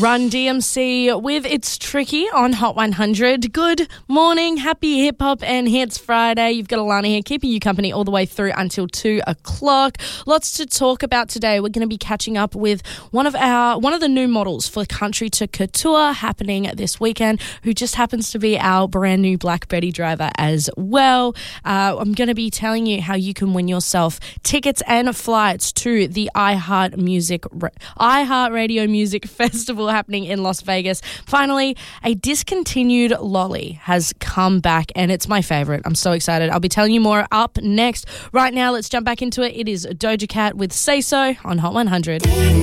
Run DMC with It's Tricky on Hot 100. Good morning, happy hip hop and hits Friday. You've got Alana here keeping you company all the way through until 2 o'clock. Lots to talk about today. We're going to be catching up with one of the new models for Country to Couture happening this weekend, who just happens to be our brand new Black Betty driver as well. I'm going to be telling you how you can win yourself tickets and flights to the iHeartRadio Music Festival happening in Las Vegas. Finally, a discontinued lolly has come back, and it's my favorite. I'm so excited. I'll be telling you more up next. Right now, let's jump back into it. It is Doja Cat with Say So on Hot 100.